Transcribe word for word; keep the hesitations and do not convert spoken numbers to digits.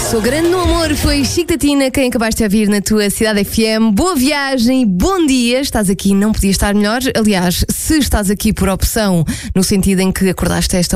Sou grande no amor, foi Chico da Tina quem acabaste de ouvir na tua Cidade F M. Boa viagem, bom dia, estás aqui, não podia estar melhor. Aliás, se estás aqui por opção, no sentido em que acordaste esta